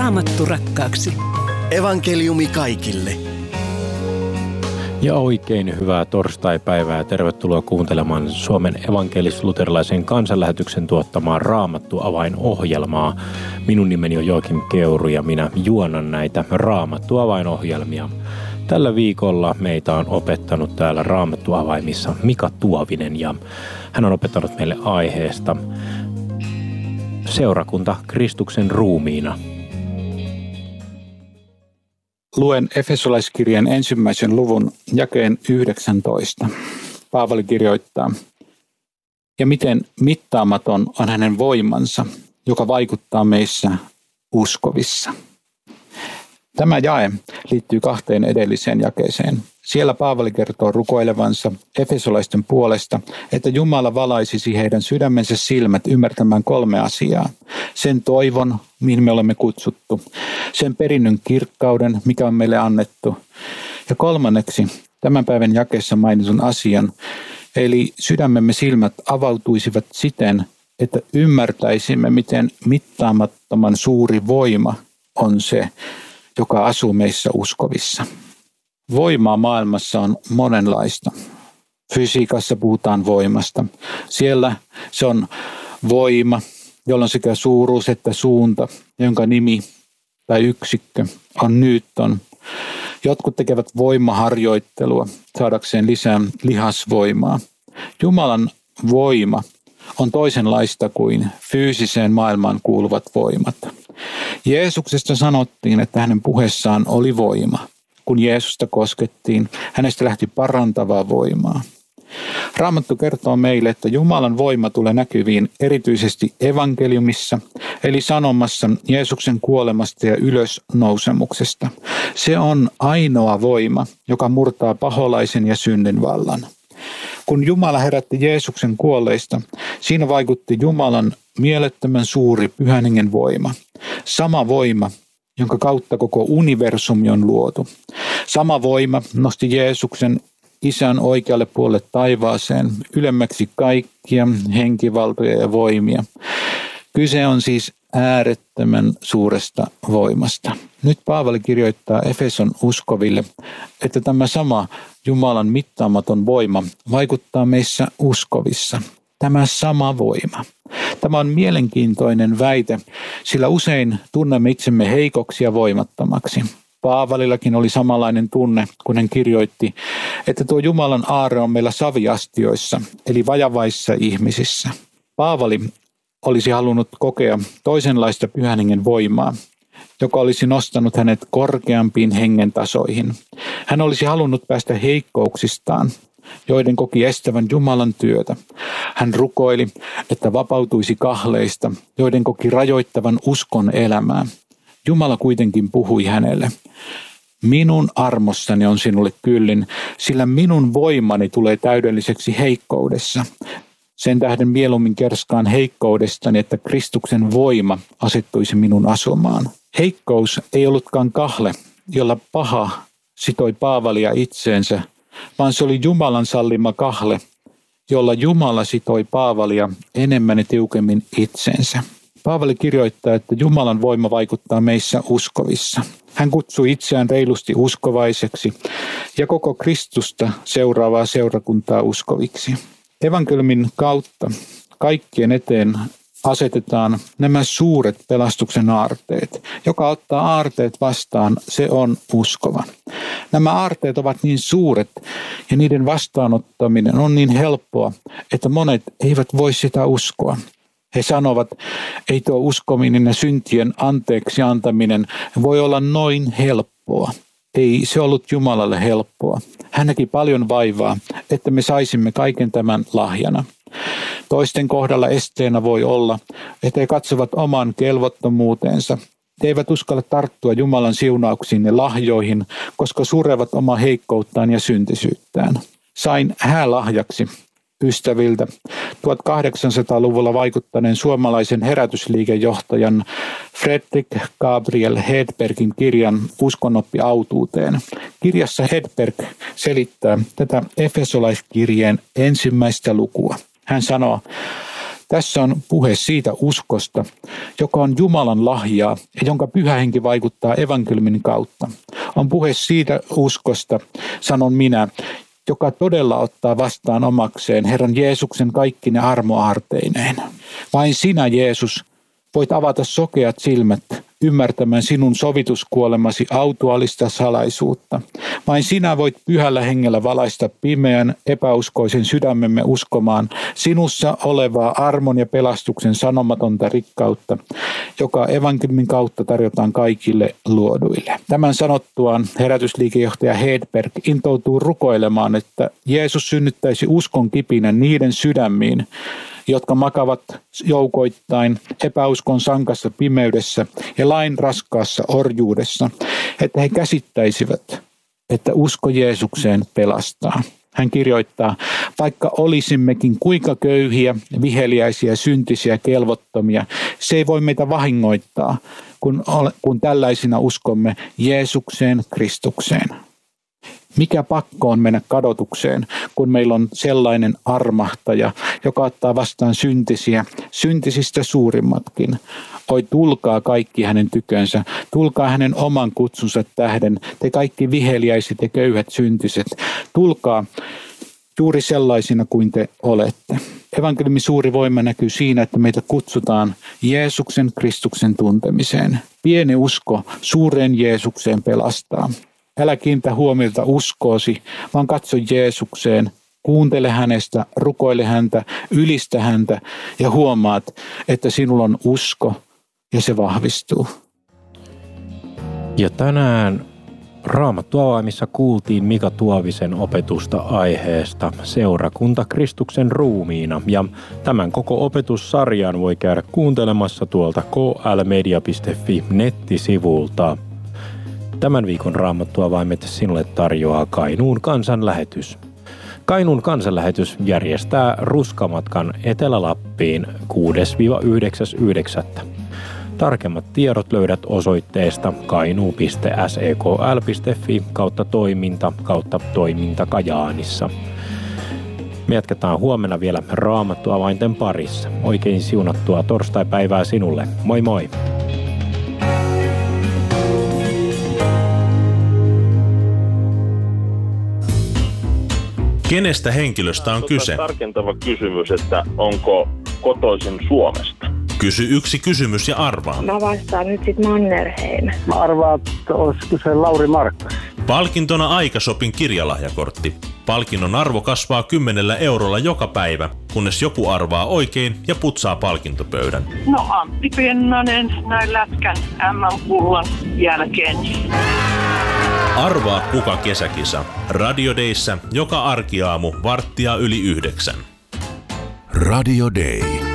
Raamattu rakkaaksi. Evankeliumi kaikille. Ja oikein hyvää torstaipäivää ja tervetuloa kuuntelemaan Suomen evankelis-luterilaisen kansanlähetyksen tuottamaa Raamattu-avainohjelmaa. Minun nimeni on Joakim Keuru ja minä juonan näitä Raamattu-avainohjelmia. Tällä viikolla meitä on opettanut täällä Raamattu-avaimissa Mika Tuovinen ja hän on opettanut meille aiheesta seurakunta Kristuksen ruumiina. Luen Efesolaiskirjeen 1. luvun jakeen 19. Paavali kirjoittaa: ja miten mittaamaton on hänen voimansa, joka vaikuttaa meissä uskovissa. Tämä jae liittyy kahteen edelliseen jakeeseen. Siellä Paavali kertoo rukoilevansa efesolaisten puolesta, että Jumala valaisisi heidän sydämensä silmät ymmärtämään 3 asiaa. Sen toivon, mihin me olemme kutsuttu, sen perinnön kirkkauden, mikä on meille annettu, ja 3. tämän päivän jakeessa mainitun asian, eli sydämemme silmät avautuisivat siten, että ymmärtäisimme, miten mittaamattoman suuri voima on se, joka asuu meissä uskovissa. Voimaa maailmassa on monenlaista. Fysiikassa puhutaan voimasta. Siellä se on voima, jolla on sekä suuruus että suunta, jonka nimi tai yksikkö on Newton. Jotkut tekevät voimaharjoittelua saadakseen lisää lihasvoimaa. Jumalan voima on toisenlaista kuin fyysiseen maailmaan kuuluvat voimat. Jeesuksesta sanottiin, että hänen puheessaan oli voima. Kun Jeesusta koskettiin, hänestä lähti parantavaa voimaa. Raamattu kertoo meille, että Jumalan voima tulee näkyviin erityisesti evankeliumissa, eli sanomassa Jeesuksen kuolemasta ja ylösnousemuksesta. Se on ainoa voima, joka murtaa paholaisen ja synnin vallan. Kun Jumala herätti Jeesuksen kuolleista, siinä vaikutti Jumalan mielettömän suuri Pyhän Hengen voima. Sama voima, jonka kautta koko universumi on luotu. Sama voima nosti Jeesuksen Isän oikealle puolelle taivaaseen, ylemmäksi kaikkia henkivaltoja ja voimia. Kyse on siis äärettömän suuresta voimasta. Nyt Paavali kirjoittaa Efeson uskoville, että tämä sama Jumalan mittaamaton voima vaikuttaa meissä uskovissa. Tämä sama voima. Tämä on mielenkiintoinen väite, sillä usein tunnemme itsemme heikoksi ja voimattomaksi. Paavalillakin oli samanlainen tunne, kun hän kirjoitti, että tuo Jumalan aarre on meillä saviastioissa, eli vajavaissa ihmisissä. Paavali olisi halunnut kokea toisenlaista Pyhän Hengen voimaa, joka olisi nostanut hänet korkeampiin hengen tasoihin. Hän olisi halunnut päästä heikkouksistaan, joiden koki estävän Jumalan työtä. Hän rukoili, että vapautuisi kahleista, joiden koki rajoittavan uskon elämää. Jumala kuitenkin puhui hänelle: minun armossani on sinulle kyllin, sillä minun voimani tulee täydelliseksi heikkoudessa. Sen tähden mieluummin kerskaan heikkoudestani, että Kristuksen voima asettuisi minun asumaan. Heikkous ei ollutkaan kahle, jolla paha sitoi Paavalia itseensä, vaan se oli Jumalan sallima kahle, jolla Jumala sitoi Paavalia enemmän ja tiukemmin itseensä. Paavali kirjoittaa, että Jumalan voima vaikuttaa meissä uskovissa. Hän kutsui itseään reilusti uskovaiseksi ja koko Kristusta seuraavaa seurakuntaa uskoviksi. Evankeliumin kautta kaikkien eteen asetetaan nämä suuret pelastuksen aarteet. Joka ottaa aarteet vastaan, se on uskova. Nämä aarteet ovat niin suuret ja niiden vastaanottaminen on niin helppoa, että monet eivät voi sitä uskoa. He sanovat, ei tuo uskominen ja syntien anteeksi antaminen voi olla noin helppoa. Ei se ollut Jumalalle helppoa. Hän näki paljon vaivaa, että me saisimme kaiken tämän lahjana. Toisten kohdalla esteenä voi olla, että he katsovat oman kelvottomuutensa. He eivät uskalla tarttua Jumalan siunauksiin ja lahjoihin, koska surevat omaa heikkouttaan ja syntisyyttään. Sain häälahjaksi ystäviltä 1800-luvulla vaikuttaneen suomalaisen herätysliikejohtajan Fredrik Gabriel Hedbergin kirjan Uskonoppi autuuteen. Kirjassa Hedberg selittää tätä Efesolaiskirjeen 1. lukua. Hän sanoo: Tässä on puhe siitä uskosta, joka on Jumalan lahjaa ja jonka Pyhä Henki vaikuttaa evankeliumin kautta. On puhe siitä uskosta, sanon minä, joka todella ottaa vastaan omakseen Herran Jeesuksen kaikkine armoaarteineen. Vain sinä, Jeesus, voit avata sokeat silmät ymmärtämään sinun sovituskuolemasi autuaalista salaisuutta. Vain sinä voit Pyhällä Hengellä valaista pimeän epäuskoisen sydämemme uskomaan sinussa olevaa armon ja pelastuksen sanomatonta rikkautta, joka evankeliumin kautta tarjotaan kaikille luoduille. Tämän sanottuaan herätysliikejohtaja Hedberg intoutuu rukoilemaan, että Jeesus synnyttäisi uskon kipinän niiden sydämiin, jotka makavat joukoittain epäuskon sankassa pimeydessä ja lain raskaassa orjuudessa, että he käsittäisivät, että usko Jeesukseen pelastaa. Hän kirjoittaa, vaikka olisimmekin kuinka köyhiä, viheliäisiä, syntisiä, kelvottomia, se ei voi meitä vahingoittaa, kun tällaisina uskomme Jeesukseen Kristukseen. Mikä pakko on mennä kadotukseen, kun meillä on sellainen armahtaja, joka ottaa vastaan syntisiä, syntisistä suurimmatkin. Oi, tulkaa kaikki hänen tykönsä, tulkaa hänen oman kutsunsa tähden, te kaikki viheliäiset ja köyhät syntiset, tulkaa juuri sellaisina kuin te olette. Evankeliumin suuri voima näkyy siinä, että meitä kutsutaan Jeesuksen Kristuksen tuntemiseen. Pieni usko suureen Jeesukseen pelastaa. Älä kiinnitä huomiota uskoosi, vaan katso Jeesukseen, kuuntele hänestä, rukoile häntä, ylistä häntä ja huomaat, että sinulla on usko ja se vahvistuu. Ja tänään Raamattuavaimissa kuultiin Mika Tuovisen opetusta aiheesta Seurakunta Kristuksen ruumiina, ja tämän koko opetussarjan voi käydä kuuntelemassa tuolta klmedia.fi nettisivulta. Tämän viikon Raamattuavaimet sinulle tarjoaa Kainuun kansanlähetys. Kainuun kansanlähetys järjestää ruskamatkan Etelä-Lappiin 6-9.9. Tarkemmat tiedot löydät osoitteesta kainuu.sekl.fi/toiminta Kajaanissa. Me jatketaan huomenna vielä Raamattuavainten parissa. Oikein siunattua torstaipäivää sinulle. Moi moi! Kenestä henkilöstä on kyse? Tarkentava kysymys, että onko kotoisin Suomesta? Kysy yksi kysymys ja arvaa. Mä vastaan nyt sit Mannerheim. Mä arvaan, että olisiko se Lauri Markkas. Palkintona Aikashopin kirjalahjakortti. Palkinnon arvo kasvaa 10 eurolla joka päivä, kunnes joku arvaa oikein ja putsaa palkintopöydän. No Antti Pennanen näin lätkän MM-kullan jälkeen. Arvaa kuka kesäkisa. Radio Dayssä joka arkiaamu 8:45. Radio Day.